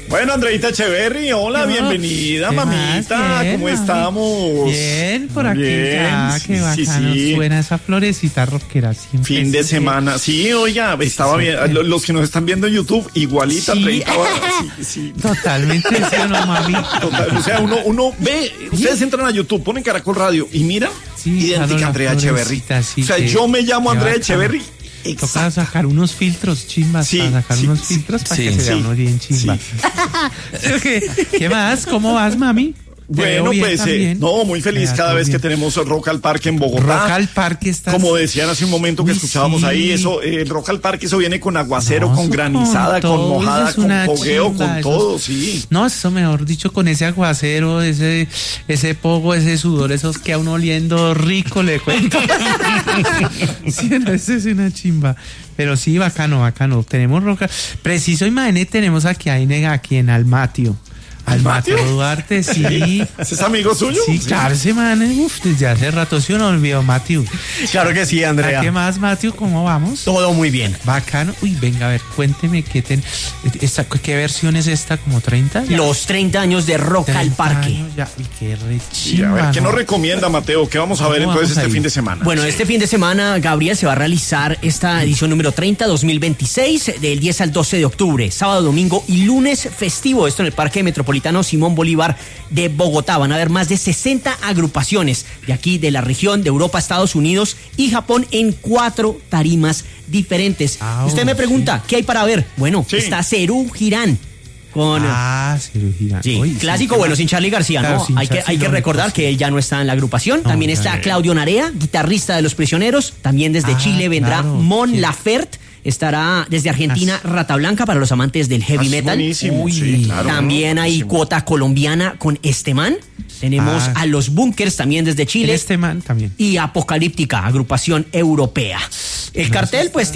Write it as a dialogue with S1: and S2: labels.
S1: Bueno, Andreita Echeverry, hola, bienvenida, mamita, ¿cómo estamos?
S2: Bien, por aquí ya, qué bacano suena esa florecita rockera.
S1: Fin de semana, sí, oiga, estaba bien, los que nos están viendo en YouTube, igualita, Andreita, sí.
S2: Totalmente, sí o no, mami.
S1: Total, o sea, uno ve, ustedes entran a YouTube, ponen Caracol Radio y mira, idéntica a Andrea Echeverry.
S2: Sí,
S1: o sea, yo me llamo Andrea Echeverry.
S2: Toca sacar unos filtros chimbas, para que se vea uno bien chimba. ¿Qué más? ¿Cómo vas, mami?
S1: Bueno, pues, no, muy feliz cada vez que tenemos Rock al Parque en Bogotá.
S2: Rock al Parque está.
S1: Como decían hace un momento que escuchábamos ahí, eso, el Rock al Parque, eso viene con aguacero, con granizada, con mojada, con fogueo, con todo, sí.
S2: No, eso mejor dicho, con ese aguacero, ese pogo, ese sudor, esos que a uno oliendo rico, le cuento. Sí, no, eso es una chimba. Pero sí, bacano. Tenemos rock. Preciso, imagínate, tenemos aquí en Almatio. Al Mateo Duarte, sí.
S1: ¿Es amigo suyo?
S2: Sí, claro, ese man, desde hace rato se nos olvidó, Mateo.
S3: Claro que sí, Andrea.
S2: ¿Qué más, Mateo? ¿Cómo vamos?
S3: Todo muy bien.
S2: Bacano. Uy, venga, a ver, cuénteme qué versión es esta, ¿como 30? ¿Ya?
S3: Los 30 años de Rock al Parque.
S2: Ya. Uy, qué rechimba.
S1: A ver, ¿qué nos recomienda, Mateo? ¿Qué vamos a ver entonces este fin de semana?
S3: Bueno, este fin de semana, Gabriel, se va a realizar esta edición número 30, 2026, del 10 al 12 de octubre, sábado, domingo y lunes festivo. Esto en el Parque Metropolitano Simón Bolívar de Bogotá. Van a haber más de 60 agrupaciones de aquí, de la región, de Europa, Estados Unidos y Japón, en 4 tarimas diferentes. Usted me pregunta, ¿qué hay para ver? Bueno, está Serú Girán.
S2: Serú Girán.
S3: Sí, clásico, bueno, sin Charly García, claro, ¿no? Hay que recordar que él ya no está en la agrupación. También está Claudio Narea, guitarrista de Los Prisioneros. También desde Chile vendrá Mon Laferte. Estará desde Argentina Rata Blanca para los amantes del heavy metal.
S1: Buenísimo.
S3: También hay cuota colombiana con Esteman. Tenemos a Los Bunkers también desde Chile.
S2: Esteman también.
S3: Y Apocalíptica, agrupación europea. El cartel, pues,